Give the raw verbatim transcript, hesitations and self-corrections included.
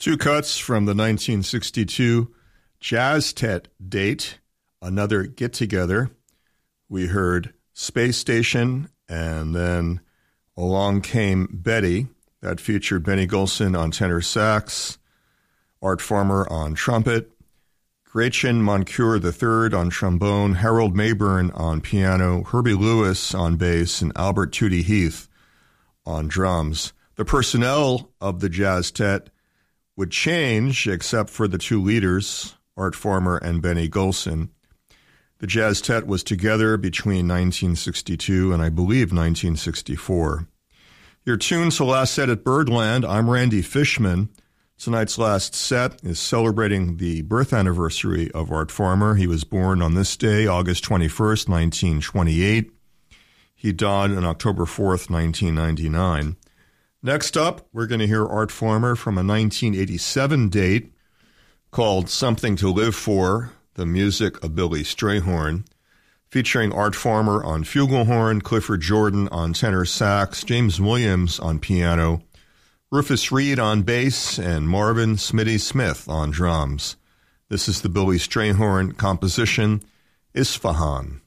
Two cuts from the nineteen sixty-two Jazztet date, another get-together. We heard Space Station, and then Along Came Betty. That featured Benny Golson on tenor sax, Art Farmer on trumpet, Gretchen Moncure the third on trombone, Harold Mayburn on piano, Herbie Lewis on bass, and Albert Tootie Heath on drums. The personnel of the Jazztet would change except for the two leaders, Art Farmer and Benny Golson. The Jazztet was together between nineteen sixty-two and I believe nineteen sixty-four. Your tune to Last Set at Birdland. I'm Randy Fishman. Tonight's last set is celebrating the birth anniversary of Art Farmer. He was born on this day, August twenty-first, nineteen twenty-eight. He died on October fourth, nineteen ninety-nine. Next up, we're going to hear Art Farmer from a nineteen eighty-seven date called Something to Live For, the music of Billy Strayhorn, featuring Art Farmer on flugelhorn, Clifford Jordan on tenor sax, James Williams on piano, Rufus Reed on bass, and Marvin Smitty Smith on drums. This is the Billy Strayhorn composition, Isfahan.